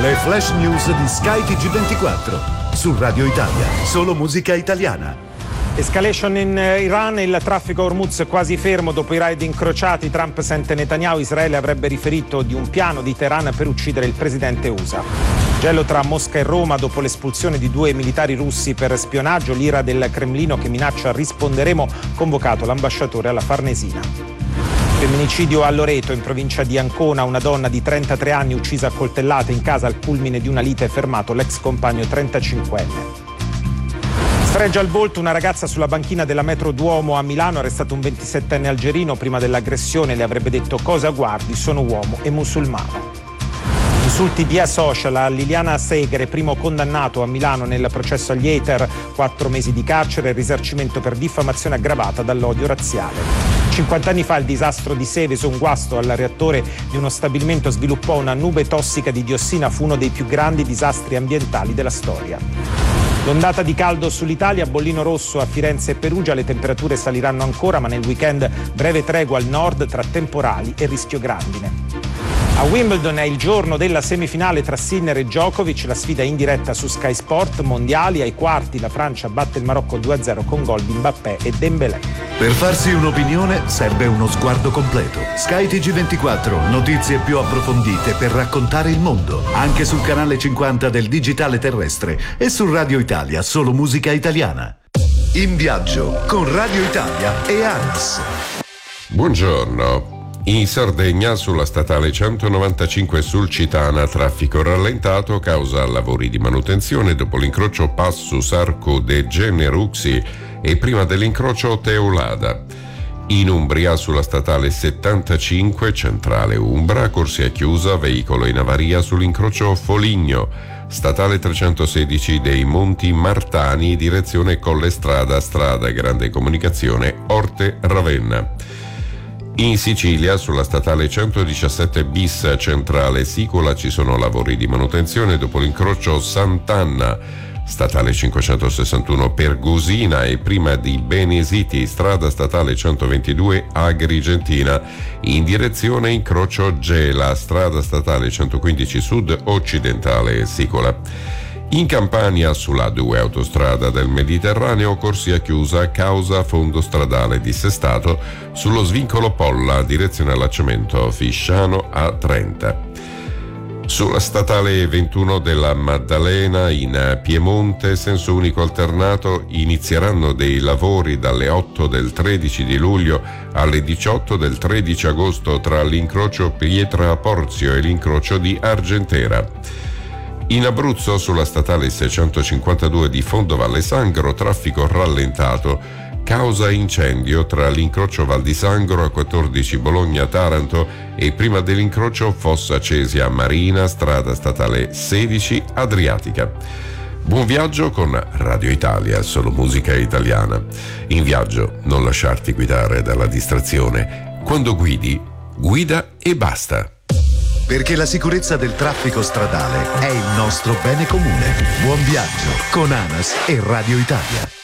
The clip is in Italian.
Le flash news di Sky TG24 su Radio Italia, solo musica italiana. Escalation in Iran, il traffico a Hormuz quasi fermo dopo i raid incrociati. Trump sente Netanyahu, Israele avrebbe riferito di un piano di Teheran per uccidere il presidente USA. Gelo tra Mosca e Roma dopo l'espulsione di 2 militari russi per spionaggio, l'ira del Cremlino che minaccia risponderemo, convocato l'ambasciatore alla Farnesina. Femminicidio a Loreto, in provincia di Ancona, una donna di 33 anni uccisa a coltellate in casa al culmine di una lite, fermato l'ex compagno 35enne. Sfregia al volto una ragazza sulla banchina della metro Duomo a Milano, arrestato un 27enne algerino. Prima dell'aggressione le avrebbe detto: cosa guardi, sono uomo e musulmano. Insulti via social a Liliana Segre, primo condannato a Milano nel processo agli hater, 4 mesi di carcere e risarcimento per diffamazione aggravata dall'odio razziale. 50 anni fa il disastro di Seveso, un guasto al reattore di uno stabilimento sviluppò una nube tossica di diossina, fu uno dei più grandi disastri ambientali della storia. L'ondata di caldo sull'Italia, bollino rosso a Firenze e Perugia, le temperature saliranno ancora, ma nel weekend breve tregua al nord tra temporali e rischio grandine. A Wimbledon è il giorno della semifinale tra Sinner e Djokovic, la sfida in diretta su Sky Sport. Mondiali, ai quarti la Francia batte il Marocco 2-0 con gol di Mbappé e Dembélé. Per farsi un'opinione serve uno sguardo completo. Sky TG24, notizie più approfondite per raccontare il mondo, anche sul canale 50 del digitale terrestre e su Radio Italia, solo musica italiana. In viaggio con Radio Italia e ANAS. Buongiorno. In Sardegna, sulla statale 195 Sulcitana, traffico rallentato causa lavori di manutenzione dopo l'incrocio Passus Arco de Generuxi e prima dell'incrocio Teulada. In Umbria, sulla statale 75 Centrale Umbra, corsia chiusa, veicolo in avaria sull'incrocio Foligno. Statale 316 dei Monti Martani, direzione Collestrada, strada Grande Comunicazione Orte Ravenna. In Sicilia, sulla statale 117 bis Centrale Sicola, ci sono lavori di manutenzione dopo l'incrocio Sant'Anna. Statale 561 Pergosina e prima di Benesiti, strada statale 122 Agrigentina, in direzione incrocio Gela, strada statale 115 Sud Occidentale Sicola. In Campania, sulla 2 autostrada del Mediterraneo, corsia chiusa causa fondo stradale dissestato sullo svincolo Polla, direzione allacciamento Fisciano a 30. Sulla statale 21 della Maddalena, in Piemonte, senso unico alternato, inizieranno dei lavori dalle 8 del 13 di luglio alle 18 del 13 agosto tra l'incrocio Pietra Porzio e l'incrocio di Argentera. In Abruzzo, sulla statale 652 di Fondovalle Sangro, traffico rallentato, causa incendio tra l'incrocio Val di Sangro a 14 Bologna-Taranto e prima dell'incrocio Fossa Cesia Marina, strada statale 16 Adriatica. Buon viaggio con Radio Italia, solo musica italiana. In viaggio non lasciarti guidare dalla distrazione. Quando guidi, guida e basta. Perché la sicurezza del traffico stradale è il nostro bene comune. Buon viaggio con ANAS e Radio Italia.